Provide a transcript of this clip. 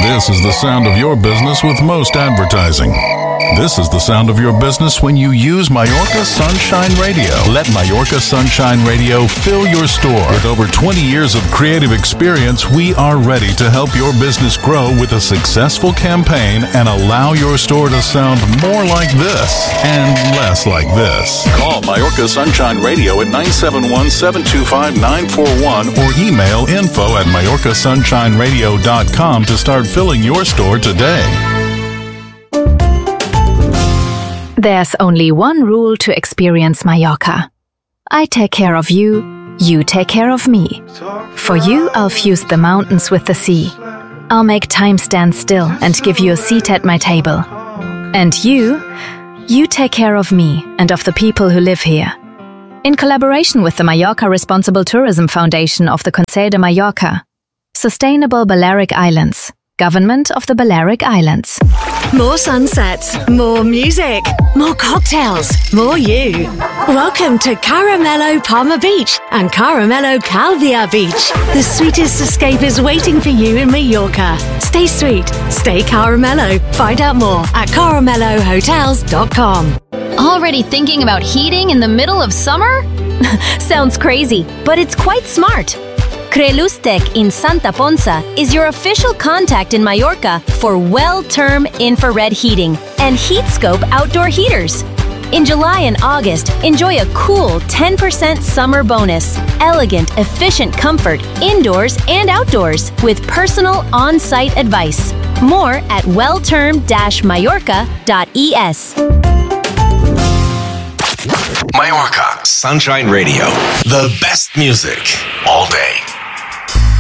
This is the sound of your business with most advertising. This is the sound of your business when you use Mallorca Sunshine Radio. Let Mallorca Sunshine Radio fill your store. With over 20 years of creative experience, we are ready to help your business grow with a successful campaign and allow your store to sound more like this and less like this. Call Mallorca Sunshine Radio at 971-725-941 or email info@mallorcasunShineRadio.com to start filling your store today. There's only one rule to experience Mallorca. I take care of you, you take care of me. For you, I'll fuse the mountains with the sea. I'll make time stand still and give you a seat at my table. And you take care of me and of the people who live here. In collaboration with the Mallorca Responsible Tourism Foundation of the Consell de Mallorca, Sustainable Balearic Islands, Government of the Balearic Islands. More sunsets, more music, more cocktails, more you. Welcome to Caramello Palma Beach and Caramello Calvia Beach. The sweetest escape is waiting for you in Mallorca. Stay sweet, stay Caramello. Find out more at caramellohotels.com. Already thinking about heating in the middle of summer? Sounds crazy, but it's quite smart. Crelustec in Santa Ponsa is your official contact in Mallorca for well-term infrared heating and Heatscope outdoor heaters. In July and August, enjoy a cool 10% summer bonus. Elegant, efficient comfort indoors and outdoors with personal on-site advice. More at wellterm-mallorca.es. Mallorca Sunshine Radio. The best music all day.